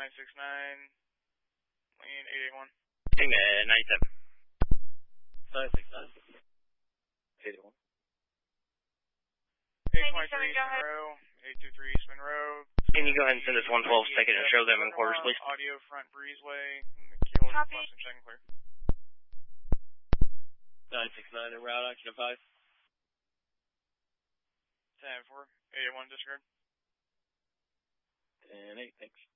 969, lane 881. Ping 97. 969. 881. 823 East Monroe, 823 East Monroe. Can you go ahead and send us 112 second and show them in quarters, please? Audio front breezeway. Kilo Copy. plus and check and clear. 969 en route, action 5. 10-4, 881 disregard. 10-8, thanks.